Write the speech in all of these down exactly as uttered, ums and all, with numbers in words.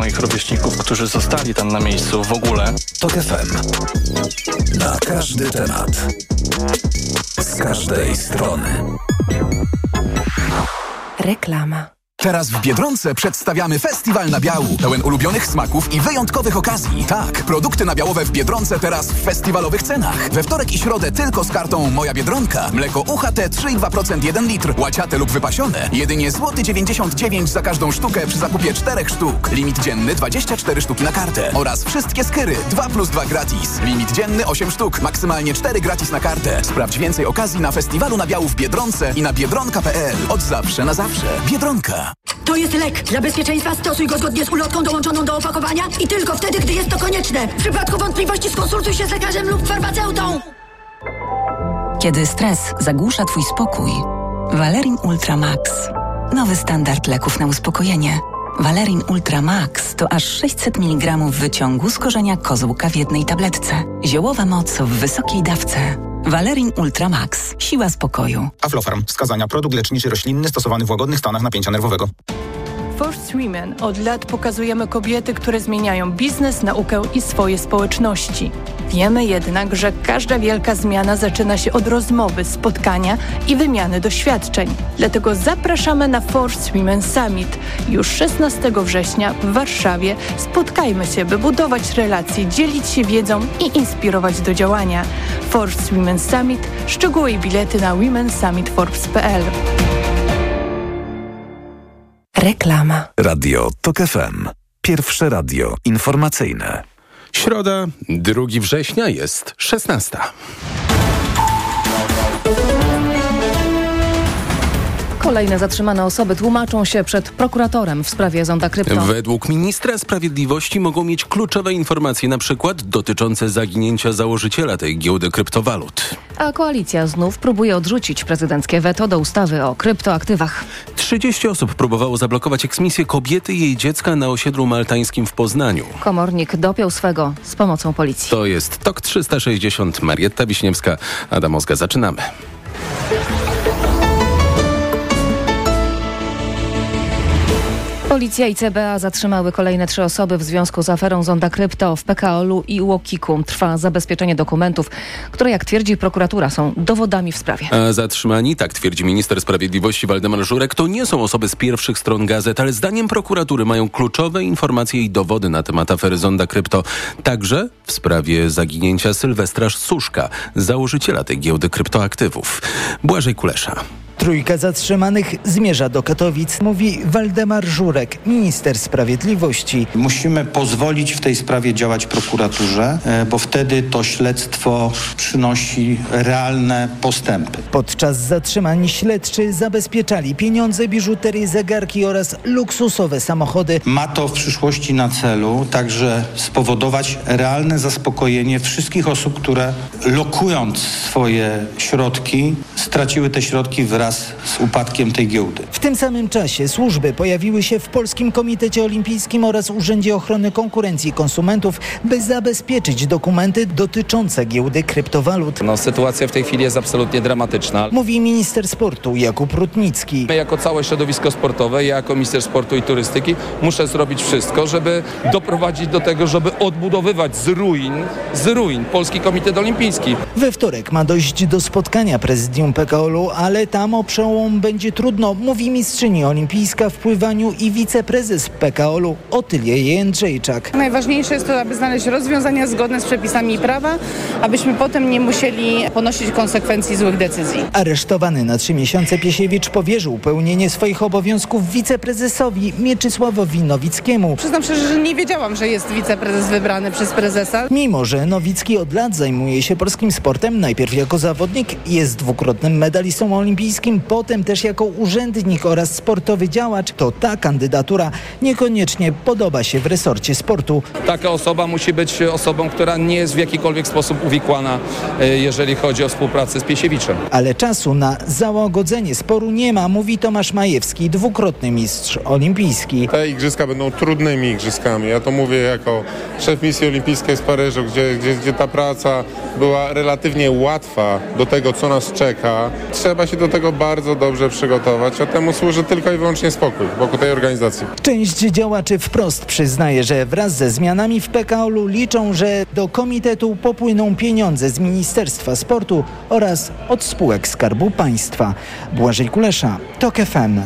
moich rówieśników, którzy zostali tam na miejscu w ogóle. TOK F M. Na każdy temat. Z każdej strony. Reklama. Teraz w Biedronce przedstawiamy festiwal nabiału, pełen ulubionych smaków i wyjątkowych okazji. Tak, produkty nabiałowe w Biedronce teraz w festiwalowych cenach. We wtorek i środę tylko z kartą Moja Biedronka. Mleko U H T trzy i dwa procent jeden litr, łaciate lub wypasione. Jedynie złoty dziewięćdziesiąt dziewięć za każdą sztukę przy zakupie czterech sztuk. Limit dzienny dwadzieścia cztery sztuki na kartę. Oraz wszystkie skyry dwa plus dwa gratis. Limit dzienny osiem sztuk, maksymalnie cztery gratis na kartę. Sprawdź więcej okazji na festiwalu nabiału w Biedronce i na biedronka kropka p l. Od zawsze na zawsze. Biedronka. To jest lek. Dla bezpieczeństwa stosuj go zgodnie z ulotką dołączoną do opakowania i tylko wtedy, gdy jest to konieczne. W przypadku wątpliwości skonsultuj się z lekarzem lub farmaceutą. Kiedy stres zagłusza twój spokój, Valerin Ultra Max. Nowy standard leków na uspokojenie. Valerin Ultra Max to aż sześćset miligramów wyciągu z korzenia kozłka w jednej tabletce. Ziołowa moc w wysokiej dawce. Valerin Ultra Max. Siła spokoju. Aflofarm. Wskazania. Produkt leczniczy roślinny stosowany w łagodnych stanach napięcia nerwowego. First Women od lat pokazujemy kobiety, które zmieniają biznes, naukę i swoje społeczności. Wiemy jednak, że każda wielka zmiana zaczyna się od rozmowy, spotkania i wymiany doświadczeń. Dlatego zapraszamy na First Women Summit. Już szesnastego września w Warszawie spotkajmy się, by budować relacje, dzielić się wiedzą i inspirować do działania. First Women Summit. Szczegóły i bilety na women summit forbes kropka p l. Reklama. Radio TOK F M. Pierwsze radio informacyjne. Środa, drugiego września, jest szesnasta. Kolejne zatrzymane osoby tłumaczą się przed prokuratorem w sprawie Zonda Krypto. Według ministra sprawiedliwości mogą mieć kluczowe informacje, na przykład dotyczące zaginięcia założyciela tej giełdy kryptowalut. A koalicja znów próbuje odrzucić prezydenckie weto do ustawy o kryptoaktywach. trzydzieści osób próbowało zablokować eksmisję kobiety i jej dziecka na osiedlu maltańskim w Poznaniu. Komornik dopiął swego z pomocą policji. To jest TOK trzysta sześćdziesiąt. Marietta Wiśniewska, Adam Ozga. Zaczynamy. Policja i C B A zatrzymały kolejne trzy osoby w związku z aferą Zonda Krypto w P K O L-u i U O K I K-u. Trwa zabezpieczenie dokumentów, które, jak twierdzi prokuratura, są dowodami w sprawie. A zatrzymani, tak twierdzi minister sprawiedliwości Waldemar Żurek, to nie są osoby z pierwszych stron gazet, ale zdaniem prokuratury mają kluczowe informacje i dowody na temat afery Zonda Krypto. Także w sprawie zaginięcia Sylwestra Suszka, założyciela tej giełdy kryptoaktywów. Błażej Kulesza. Trójka zatrzymanych zmierza do Katowic, mówi Waldemar Żurek, minister sprawiedliwości. Musimy pozwolić w tej sprawie działać prokuraturze, bo wtedy to śledztwo przynosi realne postępy. Podczas zatrzymań śledczy zabezpieczali pieniądze, biżuterię, zegarki oraz luksusowe samochody. Ma to w przyszłości na celu także spowodować realne zaspokojenie wszystkich osób, które lokując swoje środki, straciły te środki wraz z upadkiem tej giełdy. W tym samym czasie służby pojawiły się w Polskim Komitecie Olimpijskim oraz Urzędzie Ochrony Konkurencji i Konsumentów, by zabezpieczyć dokumenty dotyczące giełdy kryptowalut. No, sytuacja w tej chwili jest absolutnie dramatyczna. Mówi minister sportu Jakub Rutnicki. My jako całe środowisko sportowe, ja jako minister sportu i turystyki muszę zrobić wszystko, żeby doprowadzić do tego, żeby odbudowywać z ruin, z ruin Polski Komitet Olimpijski. We wtorek ma dojść do spotkania prezydium P K O L-u, ale tam o przełom będzie trudno, mówi mistrzyni olimpijska w pływaniu i wiceprezes P K O L-u Otylia Jędrzejczak. Najważniejsze jest to, aby znaleźć rozwiązania zgodne z przepisami prawa, abyśmy potem nie musieli ponosić konsekwencji złych decyzji. Aresztowany na trzy miesiące Piesiewicz powierzył pełnienie swoich obowiązków wiceprezesowi Mieczysławowi Nowickiemu. Przyznam szczerze, że nie wiedziałam, że jest wiceprezes wybrany przez prezesa. Mimo że Nowicki od lat zajmuje się polskim sportem, najpierw jako zawodnik, jest dwukrotnym medalistą olimpijskim, potem też jako urzędnik oraz sportowy działacz, to ta kandydatura niekoniecznie podoba się w resorcie sportu. Taka osoba musi być osobą, która nie jest w jakikolwiek sposób uwikłana, jeżeli chodzi o współpracę z Piesiewiczem. Ale czasu na załagodzenie sporu nie ma, mówi Tomasz Majewski, dwukrotny mistrz olimpijski. Te igrzyska będą trudnymi igrzyskami. Ja to mówię jako szef misji olimpijskiej z Paryżu, gdzie, gdzie, gdzie ta praca była relatywnie łatwa do tego, co nas czeka. Trzeba się do tego bardzo dobrze przygotować, a temu służy tylko i wyłącznie spokój wokół tej organizacji. Część działaczy wprost przyznaje, że wraz ze zmianami w P K O L-u liczą, że do komitetu popłyną pieniądze z Ministerstwa Sportu oraz od spółek Skarbu Państwa. Błażej Kulesza, TOK F M.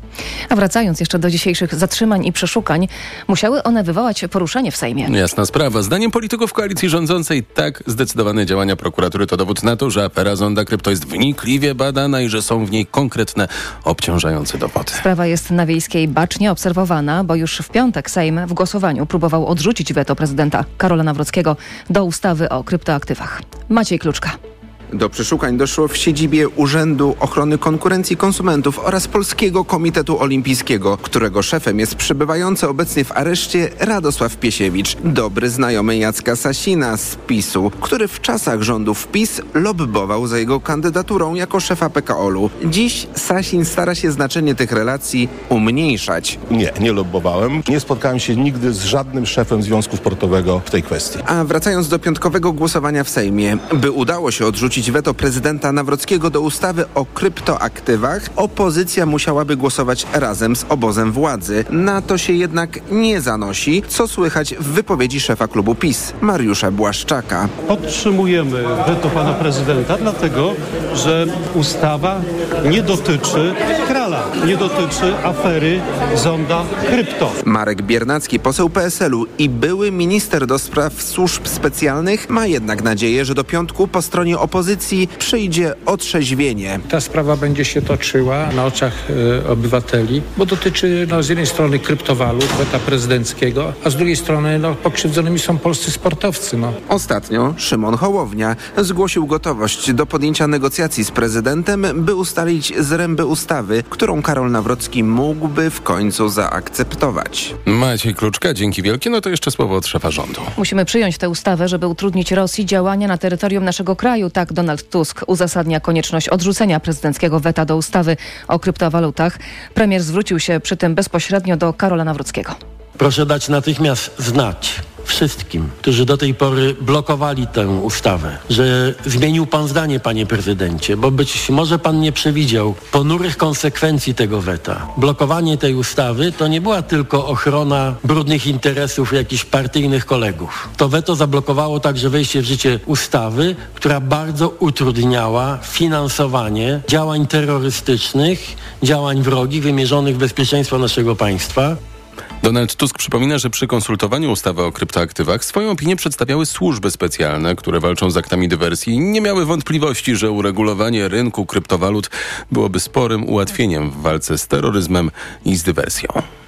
A wracając jeszcze do dzisiejszych zatrzymań i przeszukań, musiały one wywołać poruszenie w Sejmie. Jasna sprawa. Zdaniem polityków koalicji rządzącej tak zdecydowane działania prokuratury to dowód na to, że afera Zonda Krypto jest wnikliwie badana i że są w niej konkretne, obciążające dowody. Sprawa jest na Wiejskiej bacznie obserwowana, bo już w piątek Sejm w głosowaniu próbował odrzucić weto prezydenta Karola Nawrockiego do ustawy o kryptoaktywach. Maciej Kluczka. Do przeszukań doszło w siedzibie Urzędu Ochrony Konkurencji i Konsumentów oraz Polskiego Komitetu Olimpijskiego, którego szefem jest przebywający obecnie w areszcie Radosław Piesiewicz, dobry znajomy Jacka Sasina z PiSu, który w czasach rządów PiS lobbował za jego kandydaturą jako szefa P K O L-u. Dziś Sasin stara się znaczenie tych relacji umniejszać. Nie, nie lobbowałem. Nie spotkałem się nigdy z żadnym szefem Związku Sportowego w tej kwestii. A wracając do piątkowego głosowania w Sejmie, by udało się odrzucić weto prezydenta Nawrockiego do ustawy o kryptoaktywach, opozycja musiałaby głosować razem z obozem władzy. Na to się jednak nie zanosi, co słychać w wypowiedzi szefa klubu PiS, Mariusza Błaszczaka. Podtrzymujemy weto pana prezydenta, dlatego że ustawa nie dotyczy krala, nie dotyczy afery Zonda Krypto. Marek Biernacki, poseł P S L-u i były minister do spraw służb specjalnych, ma jednak nadzieję, że do piątku po stronie opozycji przyjdzie otrzeźwienie. Ta sprawa będzie się toczyła na oczach e, obywateli, bo dotyczy no, z jednej strony kryptowalut, weta prezydenckiego, a z drugiej strony no, pokrzywdzonymi są polscy sportowcy. No. Ostatnio Szymon Hołownia zgłosił gotowość do podjęcia negocjacji z prezydentem, by ustalić zręby ustawy, którą Karol Nawrocki mógłby w końcu zaakceptować. Maciej Kluczka, dzięki wielkie. No to jeszcze słowo od szefa rządu. Musimy przyjąć tę ustawę, żeby utrudnić Rosji działania na terytorium naszego kraju. Tak Donald Tusk uzasadnia konieczność odrzucenia prezydenckiego weta do ustawy o kryptowalutach. Premier zwrócił się przy tym bezpośrednio do Karola Nawrockiego. Proszę dać natychmiast znać wszystkim, którzy do tej pory blokowali tę ustawę, że zmienił pan zdanie, panie prezydencie, bo być może pan nie przewidział ponurych konsekwencji tego weta. Blokowanie tej ustawy to nie była tylko ochrona brudnych interesów jakichś partyjnych kolegów. To weto zablokowało także wejście w życie ustawy, która bardzo utrudniała finansowanie działań terrorystycznych, działań wrogich wymierzonych w bezpieczeństwo naszego państwa. Donald Tusk przypomina, że przy konsultowaniu ustawy o kryptoaktywach swoją opinię przedstawiały służby specjalne, które walczą z aktami dywersji i nie miały wątpliwości, że uregulowanie rynku kryptowalut byłoby sporym ułatwieniem w walce z terroryzmem i z dywersją.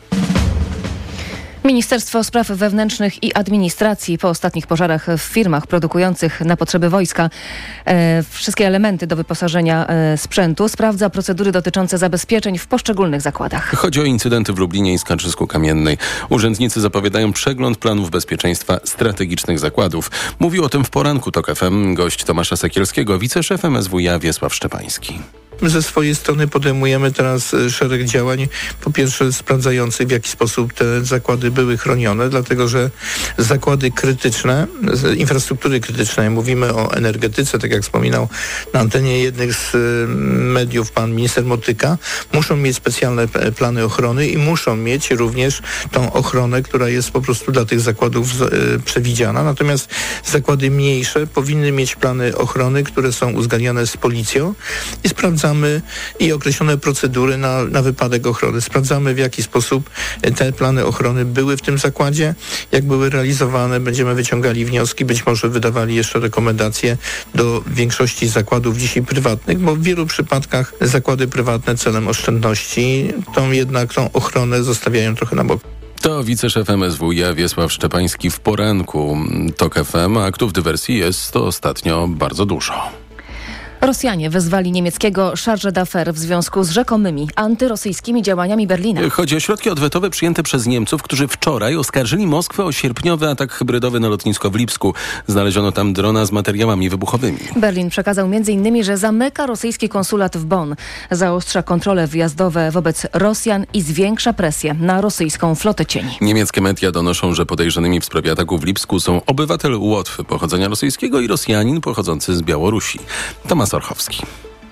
Ministerstwo Spraw Wewnętrznych i Administracji po ostatnich pożarach w firmach produkujących na potrzeby wojska e, wszystkie elementy do wyposażenia e, sprzętu sprawdza procedury dotyczące zabezpieczeń w poszczególnych zakładach. Chodzi o incydenty w Lublinie i Skarżysku-Kamiennej. Urzędnicy zapowiadają przegląd planów bezpieczeństwa strategicznych zakładów. Mówił o tym w poranku TOK F M gość Tomasza Sekielskiego, wiceszef M S W iA Wiesław Szczepański. My ze swojej strony podejmujemy teraz szereg działań, po pierwsze sprawdzających, w jaki sposób te zakłady były chronione, dlatego że zakłady krytyczne, infrastruktury krytycznej, mówimy o energetyce, tak jak wspominał na antenie jednych z mediów pan minister Motyka, muszą mieć specjalne plany ochrony i muszą mieć również tą ochronę, która jest po prostu dla tych zakładów przewidziana. Natomiast zakłady mniejsze powinny mieć plany ochrony, które są uzgadniane z policją i sprawdzamy i określone procedury na, na wypadek ochrony. Sprawdzamy, w jaki sposób te plany ochrony były w tym zakładzie, jak były realizowane. Będziemy wyciągali wnioski, być może wydawali jeszcze rekomendacje do większości zakładów dzisiaj prywatnych, bo w wielu przypadkach zakłady prywatne celem oszczędności tą jednak tą ochronę zostawiają trochę na bok. To wiceszef M S W iA Wiesław Szczepański w poranku TOK F M. Aktów dywersji jest to ostatnio bardzo dużo. Rosjanie wezwali niemieckiego chargé d'affaires w związku z rzekomymi antyrosyjskimi działaniami Berlina. Chodzi o środki odwetowe przyjęte przez Niemców, którzy wczoraj oskarżyli Moskwę o sierpniowy atak hybrydowy na lotnisko w Lipsku. Znaleziono tam drona z materiałami wybuchowymi. Berlin przekazał między innymi, że zamyka rosyjski konsulat w Bonn, zaostrza kontrole wjazdowe wobec Rosjan i zwiększa presję na rosyjską flotę cieni. Niemieckie media donoszą, że podejrzanymi w sprawie ataku w Lipsku są obywatel Łotwy pochodzenia rosyjskiego i Rosjanin pochodzący z Białorusi. Tomasz Orchowski.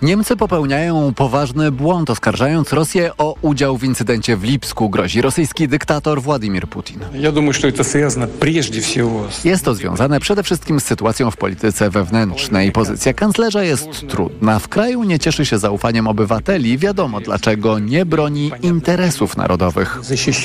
Niemcy popełniają poważny błąd, oskarżając Rosję o udział w incydencie w Lipsku, grozi rosyjski dyktator Władimir Putin. Jest to związane przede wszystkim z sytuacją w polityce wewnętrznej. Pozycja kanclerza jest trudna. W kraju nie cieszy się zaufaniem obywateli. Wiadomo dlaczego nie broni interesów narodowych.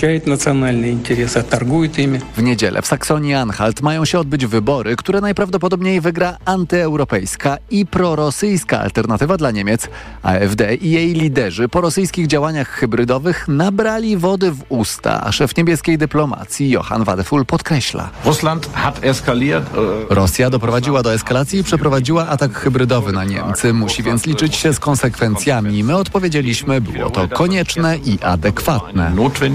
W niedzielę w Saksonii-Anhalt mają się odbyć wybory, które najprawdopodobniej wygra antyeuropejska i prorosyjska alternatywa dla Niemiec. A F D i jej liderzy po rosyjskich działaniach hybrydowych nabrali wody w usta, a szef niebieskiej dyplomacji Johann Wadefull podkreśla. Rosja doprowadziła do eskalacji i przeprowadziła atak hybrydowy na Niemcy. Musi więc liczyć się z konsekwencjami. My odpowiedzieliśmy, było to konieczne i adekwatne.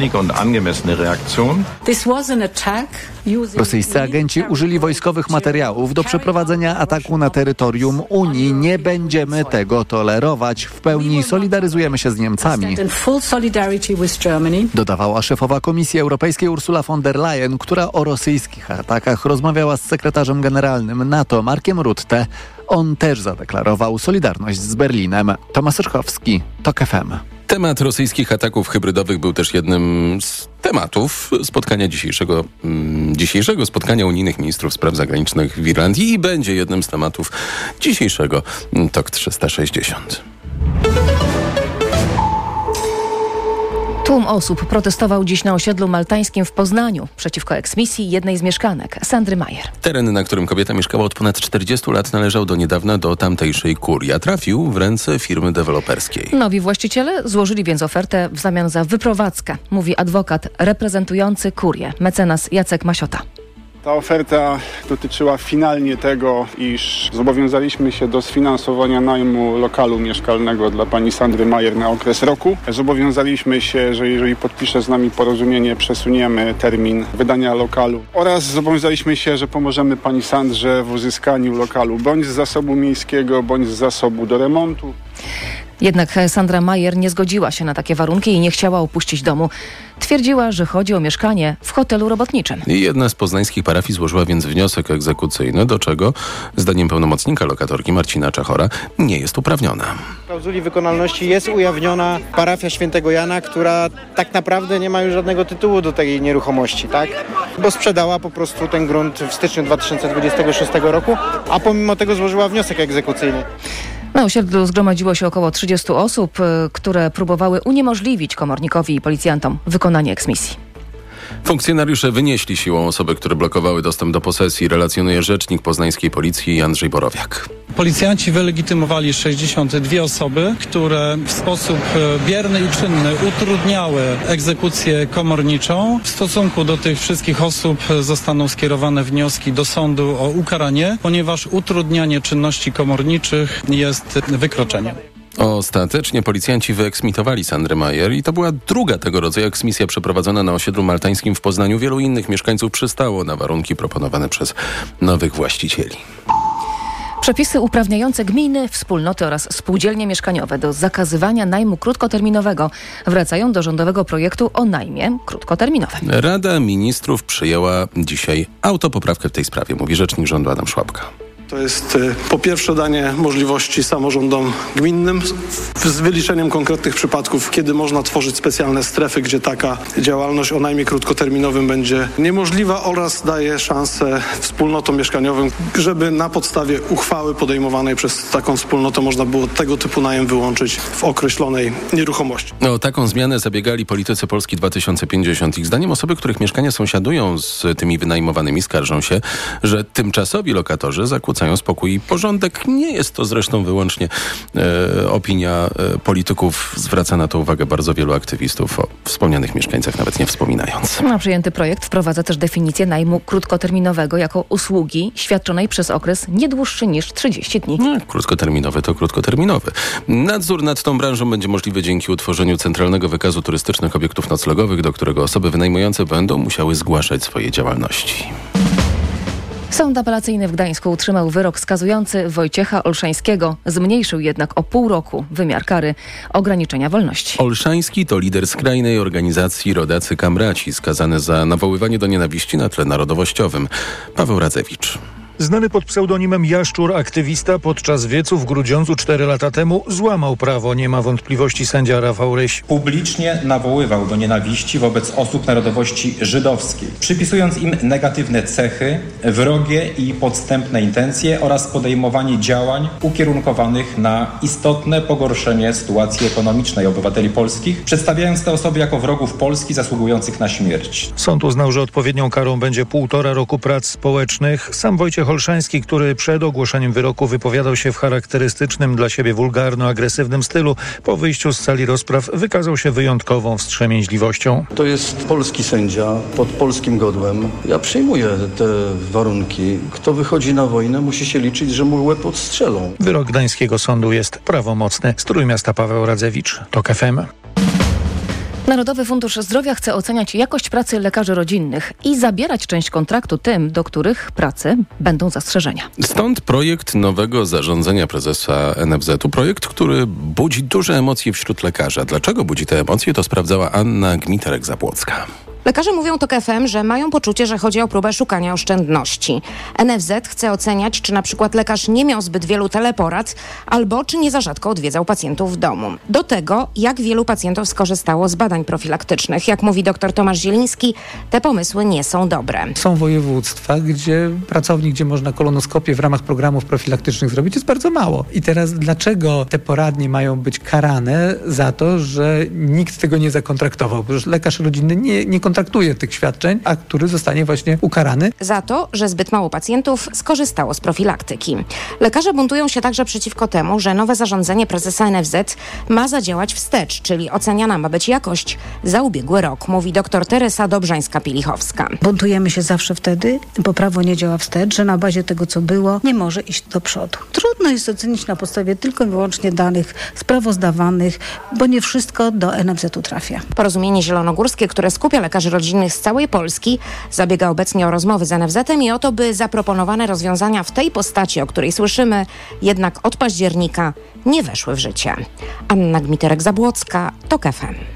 Rosyjscy agenci użyli wojskowych materiałów do przeprowadzenia ataku na terytorium Unii. Nie będziemy tego tolerować. W pełni solidaryzujemy się z Niemcami, dodawała szefowa Komisji Europejskiej Ursula von der Leyen, która o rosyjskich atakach rozmawiała z sekretarzem generalnym NATO Markiem Rutte. On też zadeklarował solidarność z Berlinem. Tomasz Rychowski, TOK F M. Temat rosyjskich ataków hybrydowych był też jednym z tematów spotkania dzisiejszego, mm, dzisiejszego spotkania unijnych ministrów spraw zagranicznych w Irlandii i będzie jednym z tematów dzisiejszego TOK trzysta sześćdziesiąt. Tłum osób protestował dziś na osiedlu maltańskim w Poznaniu przeciwko eksmisji jednej z mieszkanek, Sandry Majer. Teren, na którym kobieta mieszkała od ponad czterdziestu lat, należał do niedawna do tamtejszej kurii, a trafił w ręce firmy deweloperskiej. Nowi właściciele złożyli więc ofertę w zamian za wyprowadzkę, mówi adwokat reprezentujący kurię, mecenas Jacek Masiota. Ta oferta dotyczyła finalnie tego, iż zobowiązaliśmy się do sfinansowania najmu lokalu mieszkalnego dla pani Sandry Majer na okres roku. Zobowiązaliśmy się, że jeżeli podpisze z nami porozumienie, przesuniemy termin wydania lokalu. Oraz zobowiązaliśmy się, że pomożemy pani Sandrze w uzyskaniu lokalu bądź z zasobu miejskiego, bądź z zasobu do remontu. Jednak Sandra Majer nie zgodziła się na takie warunki i nie chciała opuścić domu. Twierdziła, że chodzi o mieszkanie w hotelu robotniczym. Jedna z poznańskich parafii złożyła więc wniosek egzekucyjny, do czego, zdaniem pełnomocnika lokatorki Marcina Czachora, nie jest uprawniona. W klauzuli wykonalności jest ujawniona parafia Świętego Jana, która tak naprawdę nie ma już żadnego tytułu do tej nieruchomości, tak? Bo sprzedała po prostu ten grunt w styczniu dwa tysiące dwudziestego szóstego roku, a pomimo tego złożyła wniosek egzekucyjny. Na osiedlu zgromadziło się około trzydziestu osób, które próbowały uniemożliwić komornikowi i policjantom wykonanie eksmisji. Funkcjonariusze wynieśli siłą osoby, które blokowały dostęp do posesji, relacjonuje rzecznik poznańskiej policji Andrzej Borowiak. Policjanci wylegitymowali sześćdziesiąt dwie osoby, które w sposób bierny i czynny utrudniały egzekucję komorniczą. W stosunku do tych wszystkich osób zostaną skierowane wnioski do sądu o ukaranie, ponieważ utrudnianie czynności komorniczych jest wykroczeniem. Ostatecznie policjanci wyeksmitowali Sandrę Majer i to była druga tego rodzaju eksmisja przeprowadzona na osiedlu maltańskim w Poznaniu. Wielu innych mieszkańców przystało na warunki proponowane przez nowych właścicieli. Przepisy uprawniające gminy, wspólnoty oraz spółdzielnie mieszkaniowe do zakazywania najmu krótkoterminowego wracają do rządowego projektu o najmie krótkoterminowym. Rada Ministrów przyjęła dzisiaj autopoprawkę w tej sprawie, mówi rzecznik rządu Adam Szłapka. To jest po pierwsze danie możliwości samorządom gminnym z wyliczeniem konkretnych przypadków, kiedy można tworzyć specjalne strefy, gdzie taka działalność o najmie krótkoterminowym będzie niemożliwa, oraz daje szansę wspólnotom mieszkaniowym, żeby na podstawie uchwały podejmowanej przez taką wspólnotę można było tego typu najem wyłączyć w określonej nieruchomości. O taką zmianę zabiegali politycy Polski dwa tysiące pięćdziesiąt. Ich zdaniem osoby, których mieszkania sąsiadują z tymi wynajmowanymi, skarżą się, że tymczasowi lokatorzy zakłócają spokój i porządek. Nie jest to zresztą wyłącznie e, opinia e, polityków. Zwraca na to uwagę bardzo wielu aktywistów, o wspomnianych mieszkańcach nawet nie wspominając. No, przyjęty projekt wprowadza też definicję najmu krótkoterminowego jako usługi świadczonej przez okres nie dłuższy niż trzydzieści dni. No, krótkoterminowy to krótkoterminowy. Nadzór nad tą branżą będzie możliwy dzięki utworzeniu Centralnego Wykazu Turystycznych Obiektów Noclegowych, do którego osoby wynajmujące będą musiały zgłaszać swoje działalności. Sąd apelacyjny w Gdańsku utrzymał wyrok skazujący Wojciecha Olszańskiego, zmniejszył jednak o pół roku wymiar kary ograniczenia wolności. Olszański to lider skrajnej organizacji Rodacy Kamraci, skazany za nawoływanie do nienawiści na tle narodowościowym. Paweł Radzewicz. Znany pod pseudonimem Jaszczur aktywista podczas wiecu w Grudziądzu cztery lata temu złamał prawo. Nie ma wątpliwości sędzia Rafał Ryś. Publicznie nawoływał do nienawiści wobec osób narodowości żydowskiej, przypisując im negatywne cechy, wrogie i podstępne intencje oraz podejmowanie działań ukierunkowanych na istotne pogorszenie sytuacji ekonomicznej obywateli polskich, przedstawiając te osoby jako wrogów Polski zasługujących na śmierć. Sąd uznał, że odpowiednią karą będzie półtora roku prac społecznych. Sam Wojciech Olszański, który przed ogłoszeniem wyroku wypowiadał się w charakterystycznym dla siebie wulgarno-agresywnym stylu, po wyjściu z sali rozpraw wykazał się wyjątkową wstrzemięźliwością. To jest polski sędzia pod polskim godłem. Ja przyjmuję te warunki. Kto wychodzi na wojnę, musi się liczyć, że mu łeb odstrzelą. Wyrok gdańskiego sądu jest prawomocny. Z Trójmiasta Paweł Radzewicz, TOK F M. Narodowy Fundusz Zdrowia chce oceniać jakość pracy lekarzy rodzinnych i zabierać część kontraktu tym, do których pracy będą zastrzeżenia. Stąd projekt nowego zarządzenia prezesa N F Z-u. Projekt, który budzi duże emocje wśród lekarzy. A dlaczego budzi te emocje, to sprawdzała Anna Gmiterek-Zabłocka. Lekarze mówią TOK F M, że mają poczucie, że chodzi o próbę szukania oszczędności. N F Z chce oceniać, czy na przykład lekarz nie miał zbyt wielu teleporad, albo czy nie za rzadko odwiedzał pacjentów w domu. Do tego, jak wielu pacjentów skorzystało z badań profilaktycznych. Jak mówi dr Tomasz Zieliński, te pomysły nie są dobre. Są województwa, gdzie pracownik, gdzie można kolonoskopię w ramach programów profilaktycznych zrobić, jest bardzo mało. I teraz dlaczego te poradnie mają być karane za to, że nikt tego nie zakontraktował? Przecież lekarz rodzinny nie, nie kontraktuje tych świadczeń, a który zostanie właśnie ukarany. Za to, że zbyt mało pacjentów skorzystało z profilaktyki. Lekarze buntują się także przeciwko temu, że nowe zarządzenie prezesa N F Z ma zadziałać wstecz, czyli oceniana ma być jakość za ubiegły rok, mówi dr Teresa Dobrzańska-Pielichowska. Buntujemy się zawsze wtedy, bo prawo nie działa wstecz, że na bazie tego, co było, nie może iść do przodu. Trudno jest ocenić na podstawie tylko i wyłącznie danych sprawozdawanych, bo nie wszystko do N F Z-u trafia. Porozumienie Zielonogórskie, które skupia lekarzy rodzinnych z całej Polski, zabiega obecnie o rozmowy z N F Z-em i o to, by zaproponowane rozwiązania w tej postaci, o której słyszymy, jednak od października nie weszły w życie. Anna Gmiterek-Zabłocka, TOK F M.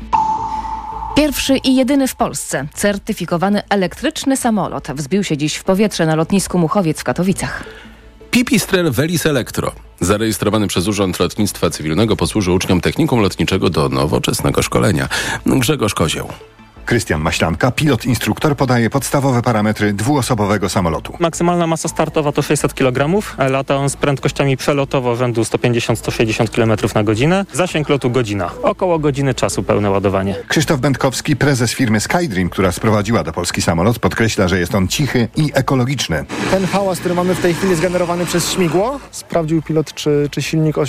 Pierwszy i jedyny w Polsce certyfikowany elektryczny samolot wzbił się dziś w powietrze na lotnisku Muchowiec w Katowicach. Pipistrel Velis Electro, zarejestrowany przez Urząd Lotnictwa Cywilnego, posłuży uczniom technikum lotniczego do nowoczesnego szkolenia. Grzegorz Kozioł. Krystian Maślanka, pilot-instruktor, podaje podstawowe parametry dwuosobowego samolotu. Maksymalna masa startowa to sześćset kilogramów. Lata on z prędkościami przelotowo rzędu sto pięćdziesiąt do stu sześćdziesięciu kilometrów na godzinę. Zasięg lotu godzina. Około godziny czasu pełne ładowanie. Krzysztof Będkowski, prezes firmy SkyDream, która sprowadziła do Polski samolot, podkreśla, że jest on cichy i ekologiczny. Ten hałas, który mamy w tej chwili, jest generowany przez śmigło. Sprawdził pilot, czy, czy silnik